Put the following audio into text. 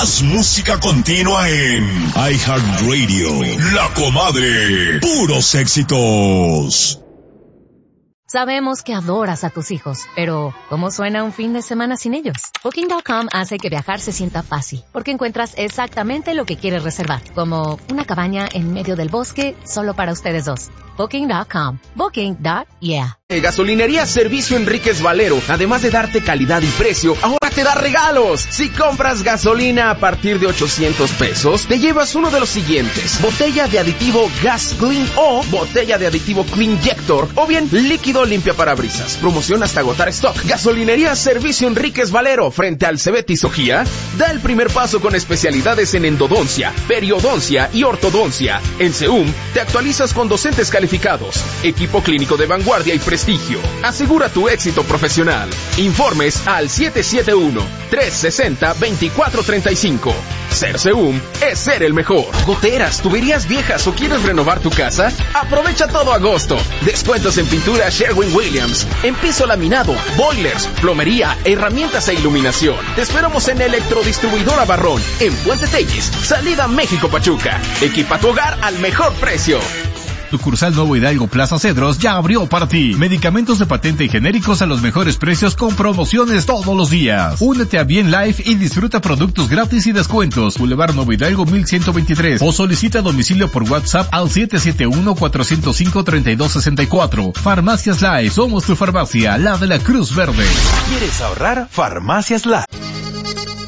Más música continua en iHeartRadio. La Comadre. Puros éxitos. Sabemos que adoras a tus hijos, pero ¿cómo suena un fin de semana sin ellos? Booking.com hace que viajar se sienta fácil, porque encuentras exactamente lo que quieres reservar, como una cabaña en medio del bosque solo para ustedes dos. Booking.com. Booking.yeah. Gasolinería Servicio Enríquez Valero, además de darte calidad y precio, ahora te da regalos. Si compras gasolina a partir de 800 pesos, te llevas uno de los siguientes: botella de aditivo Gas Clean o botella de aditivo Cleanjector, o bien líquido limpia parabrisas. Promoción hasta agotar stock. Gasolinería Servicio Enríquez Valero, frente al Cebetis Ojía. Da el primer paso con especialidades en endodoncia, periodoncia y ortodoncia. En CEUM te actualizas con docentes calificados, equipo clínico de vanguardia y prestigio. Asegura tu éxito profesional. Informes al 771-360-2435. Ser CEUM es ser el mejor. Goteras, tuberías viejas o quieres renovar tu casa, aprovecha todo agosto. Descuentos en pintura Sherwin-Williams, en piso laminado, boilers, plomería, herramientas e iluminación. Te esperamos en Electrodistribuidora Barrón, en Puente Tequis, salida México-Pachuca. Equipa tu hogar al mejor precio. Sucursal Nuevo Hidalgo Plaza Cedros ya abrió para ti. Medicamentos de patente y genéricos a los mejores precios con promociones todos los días. Únete a Bien Life y disfruta productos gratis y descuentos. Boulevard Nuevo Hidalgo 1123 o solicita domicilio por WhatsApp al 771-405-3264. Farmacias Life, somos tu farmacia, la de la Cruz Verde. ¿Quieres ahorrar? Farmacias Life.